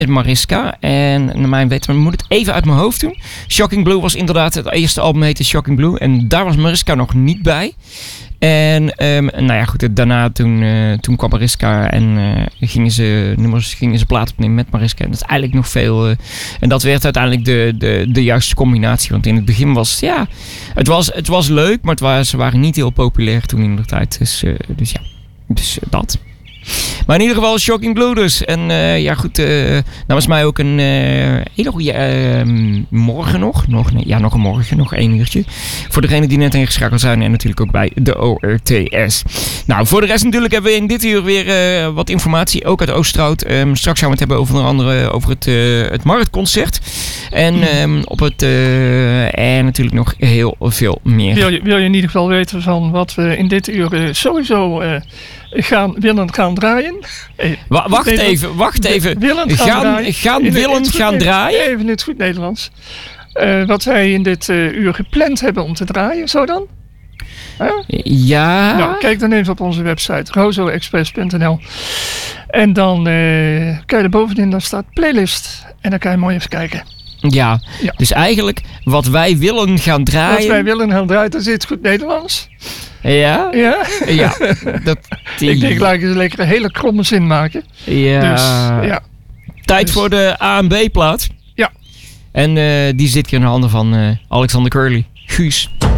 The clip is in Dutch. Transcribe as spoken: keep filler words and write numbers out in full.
Mariska. En naar mijn weten, maar ik moet het even uit mijn hoofd doen. Shocking Blue was inderdaad, het eerste album heette Shocking Blue. En daar was Mariska nog niet bij. En um, nou ja, goed, daarna toen, uh, toen kwam Mariska en uh, gingen ze nummers, gingen ze plaat opnemen met Mariska. En dat is eigenlijk nog veel. Uh, en dat werd uiteindelijk de, de, de juiste combinatie. Want in het begin was ja, het was, het was leuk, maar het was, ze waren niet heel populair toen in de tijd. Dus, uh, dus ja, dus uh, dat. Maar in ieder geval Shocking Blue dus. En uh, ja goed, uh, namens mij ook een uh, hele goede uh, morgen nog. nog nee, ja, nog een morgen, nog één uurtje. Voor degenen die net ingeschakeld zijn en natuurlijk ook bij de O R T S. Nou, voor de rest natuurlijk hebben we in dit uur weer uh, wat informatie, ook uit Oosterhout. Um, straks gaan we het hebben over onder andere over het, uh, het marktconcert. En um, op het uh, en natuurlijk nog heel veel meer. Wil je, wil je in ieder geval weten van wat we in dit uur uh, sowieso uh, gaan, willen gaan draaien? Hey, Wa- wacht even, wacht even. Willen gaan, gaan draaien. Gaan in willen het, gaan even, draaien? Even in het goed Nederlands. Uh, wat wij in dit uh, uur gepland hebben om te draaien, zo dan? Huh? Ja. Nou, kijk dan even op onze website rozo express punt n l. En dan uh, kan je er bovenin, daar staat playlist. En dan kan je mooi even kijken. Ja, ja, dus eigenlijk wat wij willen gaan draaien. Wat wij willen gaan draaien, dat is het goed Nederlands. Ja? Ja? Ja. Dat, die... Ik denk, laat ik eens lekker een hele kromme zin maken. Ja. Dus, ja. Tijd dus. voor de A en B plaat. Ja. En uh, die zit hier in de handen van uh, Alexander Curly. Guus.